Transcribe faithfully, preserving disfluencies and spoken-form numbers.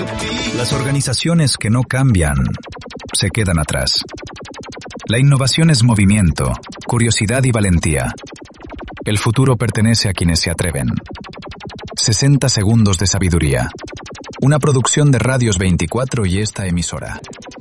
Las organizaciones que no cambian se quedan atrás. La innovación es movimiento, curiosidad y valentía. El futuro pertenece a quienes se atreven. sesenta segundos de sabiduría. Una producción de Radios veinticuatro y esta emisora.